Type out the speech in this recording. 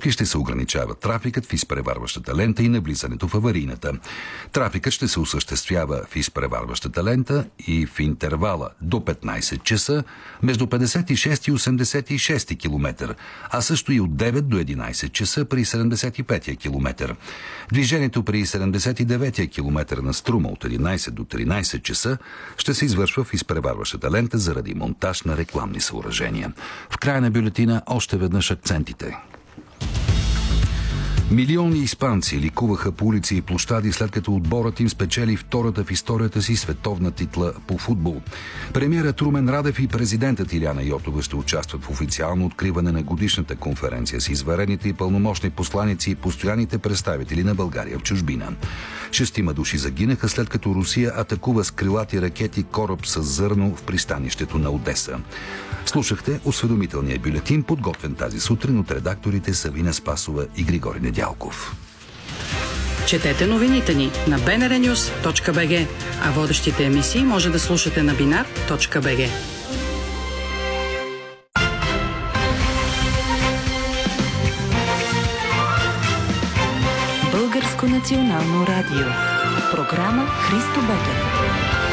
насоки ще се ограничава трафикът в изпреварващата лента и навлизането в аварийната. Трафикът ще се осъществява в изпреварващата лента и в интервала до 15 часа между 56 и 86 км, а също и от 9 до 11 часа при 75 км. Движението при 79 км на Струма от 11 до 13 часа ще се извършва в изпреварващата лента заради монтаж на рекламни съоръжения. В края на бюлетина още веднъж акцентите. Милиони испанци ликуваха по улици и площади, след като отборът им спечели втората в историята си световна титла по футбол. Премиерът Румен Радев и президентът Иляна Йотова ще участват в официално откриване на годишната конференция с изварените и пълномощни посланици и постоянните представители на България в чужбина. 6 души загинаха, след като Русия атакува с крилати ракети кораб с зърно в пристанището на Одеса. Слушахте осведомителния бюлетин, подготвен тази сутрин от редакторите Савина Спасова и Григорий Недялков. Четете новините ни на bnrnews.bg, а водещите емисии може да слушате на binar.bg. Българско национално радио. Програма Христо Ботев.